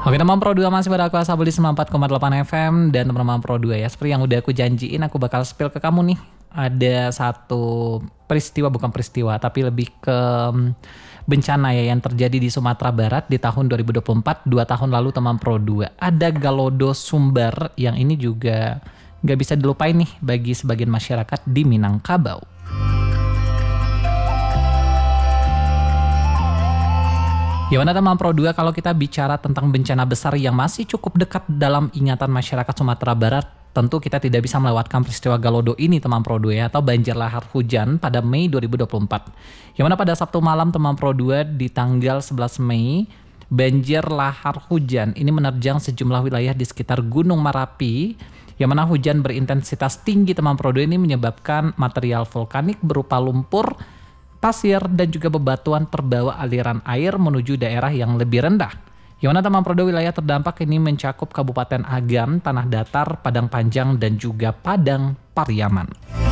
Oke teman Pro 2 masih pada aku Asabeli 94,8 FM dan teman-teman Pro 2 ya. Seperti yang udah aku janjiin aku bakal spill ke kamu nih. Ada satu peristiwa, bukan peristiwa tapi lebih ke bencana ya yang terjadi di Sumatera Barat di tahun 2024, 2 tahun lalu teman Pro 2. Ada Galodo Sumbar yang ini juga gak bisa dilupain nih bagi sebagian masyarakat di Minangkabau. Ya mana teman Pro 2, kalau kita bicara tentang bencana besar yang masih cukup dekat dalam ingatan masyarakat Sumatera Barat, tentu kita tidak bisa melewatkan peristiwa Galodo ini teman Pro 2 ya, atau banjir lahar hujan pada Mei 2024. Yang mana pada Sabtu malam teman Pro 2 di tanggal 11 Mei, banjir lahar hujan ini menerjang sejumlah wilayah di sekitar Gunung Merapi, yang mana hujan berintensitas tinggi teman Pro 2 ini menyebabkan material vulkanik berupa lumpur, pasir dan juga bebatuan terbawa aliran air menuju daerah yang lebih rendah. Yang mana teman Pro 2 wilayah terdampak ini mencakup Kabupaten Agam, Tanah Datar, Padang Panjang dan juga Padang Pariaman.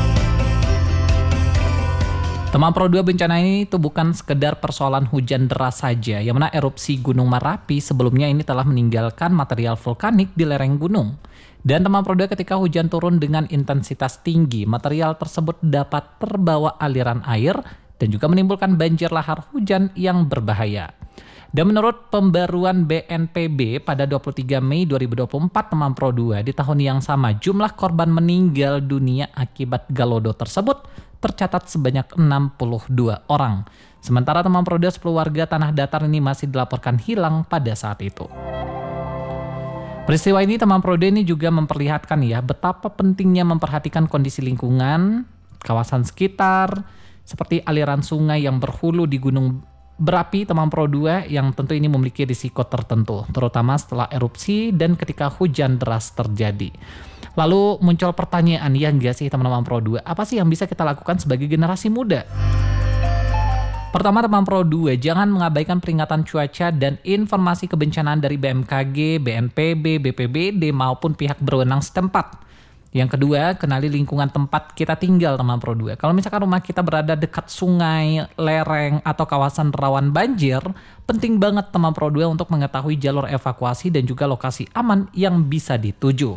Teman Pro 2, bencana ini itu bukan sekedar persoalan hujan deras saja, yang mana erupsi Gunung Merapi sebelumnya ini telah meninggalkan material vulkanik di lereng gunung. Dan teman Pro 2, ketika hujan turun dengan intensitas tinggi, material tersebut dapat terbawa aliran air dan juga menimbulkan banjir lahar hujan yang berbahaya. Dan menurut pembaruan BNPB pada 23 Mei 2024 teman Pro 2, di tahun yang sama jumlah korban meninggal dunia akibat Galodo tersebut tercatat sebanyak 62 orang. Sementara teman Pro 2, 10 warga Tanah Datar ini masih dilaporkan hilang pada saat itu. Peristiwa ini teman Pro 2 ini juga memperlihatkan ya betapa pentingnya memperhatikan kondisi lingkungan, kawasan sekitar, seperti aliran sungai yang berhulu di gunung berapi teman Pro 2 yang tentu ini memiliki risiko tertentu, terutama setelah erupsi dan ketika hujan deras terjadi. Lalu muncul pertanyaan, ya enggak sih teman-teman Pro 2, apa sih yang bisa kita lakukan sebagai generasi muda? Pertama teman Pro 2, jangan mengabaikan peringatan cuaca dan informasi kebencanaan dari BMKG, BNPB, BPBD maupun pihak berwenang setempat. Yang kedua, kenali lingkungan tempat kita tinggal teman Pro 2. Kalau misalkan rumah kita berada dekat sungai, lereng, atau kawasan rawan banjir, penting banget teman Pro 2 untuk mengetahui jalur evakuasi dan juga lokasi aman yang bisa dituju.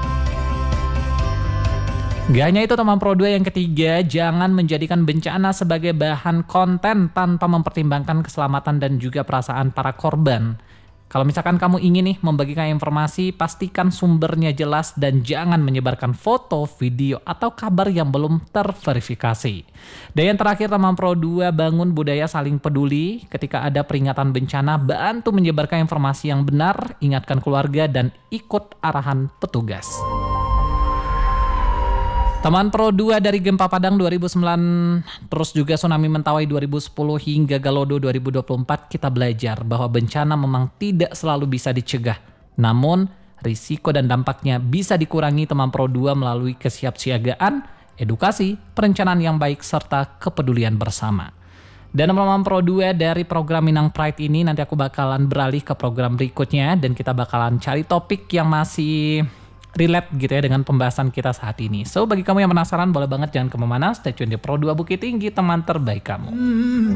Gak hanya itu teman Pro 2, yang ketiga, jangan menjadikan bencana sebagai bahan konten tanpa mempertimbangkan keselamatan dan juga perasaan para korban. Kalau misalkan kamu ingin nih membagikan informasi, pastikan sumbernya jelas dan jangan menyebarkan foto, video, atau kabar yang belum terverifikasi. Dan yang terakhir teman Pro 2, bangun budaya saling peduli. Ketika ada peringatan bencana, bantu menyebarkan informasi yang benar, ingatkan keluarga, dan ikut arahan petugas. Teman Pro 2, dari gempa Padang 2009, terus juga tsunami Mentawai 2010 hingga Galodo 2024, kita belajar bahwa bencana memang tidak selalu bisa dicegah. Namun, risiko dan dampaknya bisa dikurangi teman Pro 2 melalui kesiapsiagaan, edukasi, perencanaan yang baik, serta kepedulian bersama. Dan teman-teman Pro 2, dari program Minang Pride ini nanti aku bakalan beralih ke program berikutnya dan kita bakalan cari topik yang masih relate gitu ya dengan pembahasan kita saat ini. So bagi kamu yang penasaran boleh banget jangan kemana-mana, stay tune di Pro 2 Bukit Tinggi, teman terbaik kamu.